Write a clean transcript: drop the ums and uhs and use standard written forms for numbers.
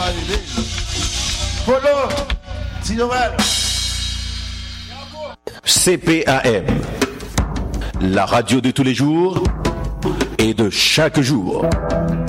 Polo, Sinoval. CPAM, la radio de tous les jours et de chaque jour.